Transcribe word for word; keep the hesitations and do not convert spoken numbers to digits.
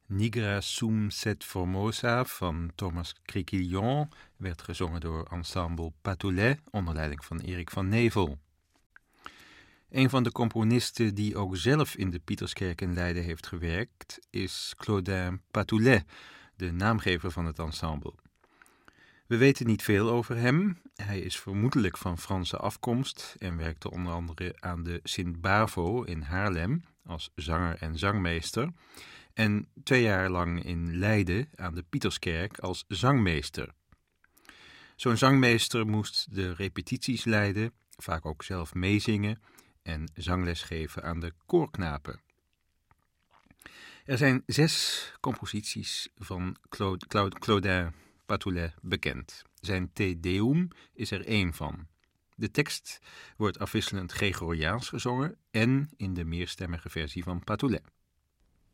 Nigra sum set formosa van Thomas Criquillon werd gezongen door ensemble Patoulet onder leiding van Erik van Nevel. Een van de componisten die ook zelf in de Pieterskerk in Leiden heeft gewerkt is Claudin Patoulet, de naamgever van het ensemble. We weten niet veel over hem. Hij is vermoedelijk van Franse afkomst en werkte onder andere aan de Sint-Bavo in Haarlem als zanger en zangmeester en twee jaar lang in Leiden aan de Pieterskerk als zangmeester. Zo'n zangmeester moest de repetities leiden, vaak ook zelf meezingen en zangles geven aan de koorknapen. Er zijn zes composities van Claude, Claude, Claudin Patoulet bekend. Zijn Te Deum is er één van. De tekst wordt afwisselend Gregoriaans gezongen en in de meerstemmige versie van Patoulet.